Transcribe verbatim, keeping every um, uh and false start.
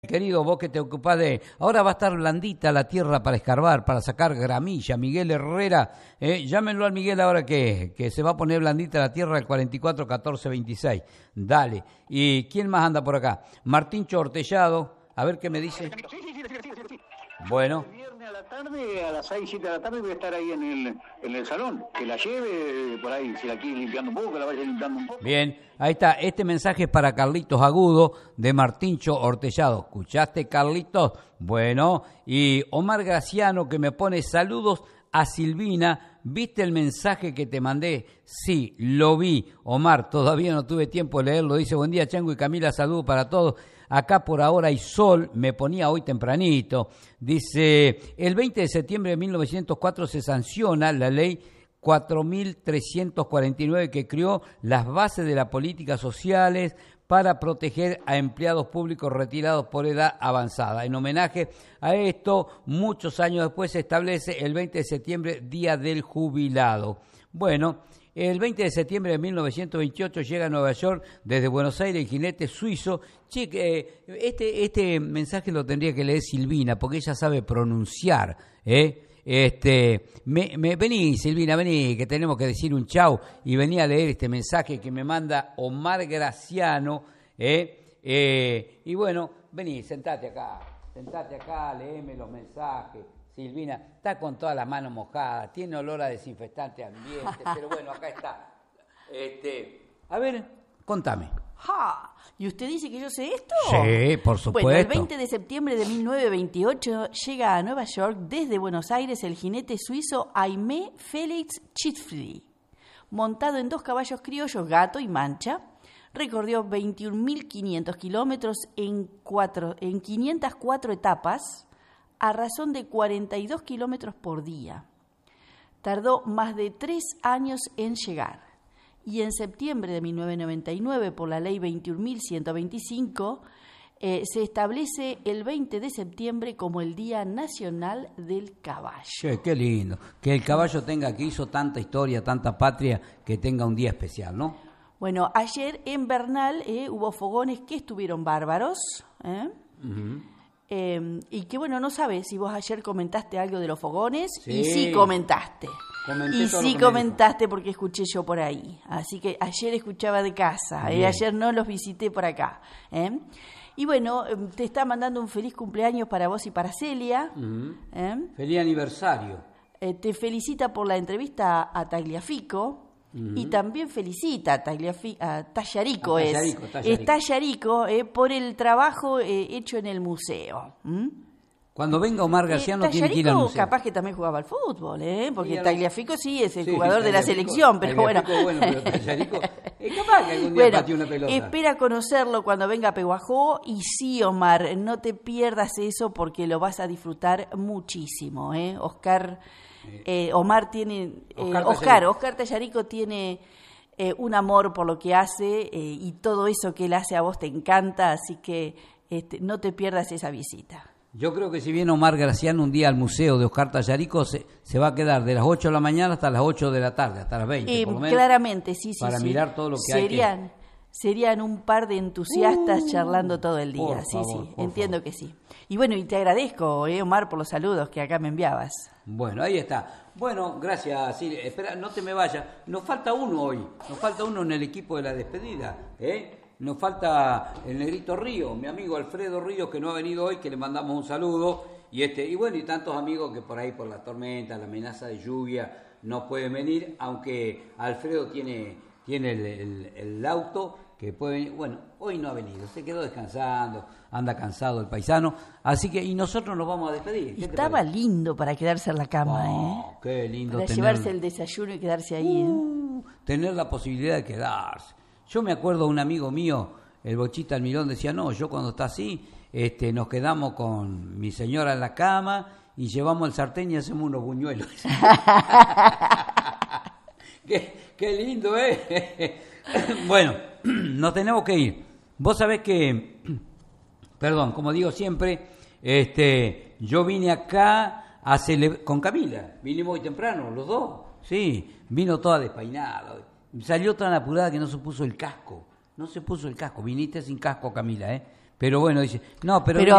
Querido, vos que te ocupás de... Ahora va a estar blandita la tierra para escarbar, para sacar gramilla. Miguel Herrera, eh, llámenlo al Miguel ahora que, que se va a poner blandita la tierra el cuarenta y cuatro catorce veintiséis. Dale. ¿Y quién más anda por acá? Martín Chortellado, a ver qué me dice. Sí, sí, sí, sí, sí, sí. Bueno. El viernes a la tarde, a las seis, siete de la tarde, voy a estar ahí en el, en el salón. Que la lleve por ahí, si la quiere limpiando un poco, que la vaya limpiando un poco. Bien, ahí está. Este mensaje es para Carlitos Agudo, de Martincho Hortellado. ¿Escuchaste, Carlitos? Bueno, y Omar Graciano, que me pone saludos a Silvina. ¿Viste el mensaje que te mandé? Sí, lo vi. Omar, todavía no tuve tiempo de leerlo. Dice, buen día, Chango y Camila, saludos para todos. Acá por ahora hay sol, me ponía hoy tempranito. Dice, el veinte de septiembre de mil novecientos cuatro se sanciona la ley cuatro mil trescientos cuarenta y nueve que creó las bases de las políticas sociales para proteger a empleados públicos retirados por edad avanzada. En homenaje a esto, muchos años después se establece el veinte de septiembre, Día del Jubilado. Bueno, el veinte de septiembre de mil novecientos veintiocho llega a Nueva York desde Buenos Aires el jinete suizo. Che, eh, este, este mensaje lo tendría que leer Silvina, porque ella sabe pronunciar, ¿eh? Este, me, me, vení, Silvina, vení, que tenemos que decir un chau, y vení a leer este mensaje que me manda Omar Graciano, ¿eh? Eh, y bueno, vení, sentate acá, sentate acá, léeme los mensajes. Silvina está con toda la mano mojada, tiene olor a desinfectante ambiente, pero bueno, acá está. Este, a ver, contame. ¡Ja! ¿Y usted dice que yo sé esto? Sí, por supuesto. Bueno, el veinte de septiembre de mil novecientos veintiocho llega a Nueva York desde Buenos Aires el jinete suizo Aimé Félix Chitfli. Montado en dos caballos criollos, Gato y Mancha, recorrió veintiún mil quinientos kilómetros en, cuatro, en quinientas cuatro etapas, a razón de cuarenta y dos kilómetros por día. Tardó más de tres años en llegar. Y en septiembre de mil novecientos noventa y nueve, por la ley veintiún mil ciento veinticinco, eh, se establece el veinte de septiembre como el Día Nacional del Caballo. Che, qué lindo. Que el caballo tenga, que hizo tanta historia, tanta patria, que tenga un día especial, ¿no? Bueno, ayer en Bernal eh, hubo fogones que estuvieron bárbaros, ¿eh? Uh-huh. Eh, y que bueno, no sabes si vos ayer comentaste algo de los fogones. Sí. Y sí comentaste. Comenté y sí comentaste porque escuché yo por ahí. Así que ayer escuchaba de casa, eh, ayer no los visité por acá. ¿eh? Y bueno, te está mandando un feliz cumpleaños para vos y para Celia. Uh-huh. ¿eh? Feliz aniversario. Eh, te felicita por la entrevista a Tagliafico. Uh-huh. Y también felicita a, Tagliafi- a Tallarico, a Tallarico, es, Tallarico. Es Tallarico eh, por el trabajo eh, hecho en el museo. ¿Mm? Cuando venga Omar Graciano eh, tiene que ir al museo. Capaz que también jugaba al fútbol, ¿eh? Porque sí, Tagliafico sí es el sí, jugador sí, de la selección, pero bueno. bueno pero Tallarico es capaz que algún día bueno, pateó una pelota. Espera conocerlo cuando venga a Pehuajó y sí, Omar, no te pierdas eso porque lo vas a disfrutar muchísimo, ¿eh? Oscar... Eh, Omar tiene, eh, Oscar, Oscar, Oscar Tallarico tiene eh, un amor por lo que hace eh, y todo eso que él hace a vos te encanta, así que este, no te pierdas esa visita. Yo creo que si viene Omar Graciano un día al museo de Oscar Tallarico se, se va a quedar de las ocho de la mañana hasta las ocho de la tarde, hasta las veinte eh, por lo menos. Claramente, sí, sí. Para sí. mirar todo lo que Serían, hay que... Serían un par de entusiastas uh, charlando todo el día, por sí, favor, sí, entiendo favor. que sí. Y bueno, y te agradezco, eh, Omar, por los saludos que acá me enviabas. Bueno, ahí está. Bueno, gracias, Silvia. Espera, no te me vayas. Nos falta uno hoy. Nos falta uno en el equipo de la despedida. ¿eh? Nos falta el Negrito Río, mi amigo Alfredo Ríos, que no ha venido hoy, que le mandamos un saludo. Y este y bueno, y tantos amigos que por ahí, por la tormenta, la amenaza de lluvia, no pueden venir, aunque Alfredo tiene, tiene el, el, el auto que puede venir. Bueno, hoy no ha venido, se quedó descansando, anda cansado el paisano, así que y nosotros nos vamos a despedir. Estaba lindo para quedarse en la cama, oh, ¿eh? Qué lindo para tener, llevarse el desayuno y quedarse ahí, uh, ¿eh? Tener la posibilidad de quedarse. Yo me acuerdo de un amigo mío, el Bochita Almirón, decía, no, yo cuando está así, este, nos quedamos con mi señora en la cama y llevamos el sartén y hacemos unos buñuelos. qué, qué lindo, ¿eh? Bueno, nos tenemos que ir. Vos sabés que, perdón, como digo siempre, este, yo vine acá a cele- con Camila, vinimos hoy temprano, los dos, sí, vino toda despeinada, salió tan apurada que no se puso el casco, no se puso el casco, viniste sin casco, Camila, ¿eh? Pero bueno, dice, no, pero, Pero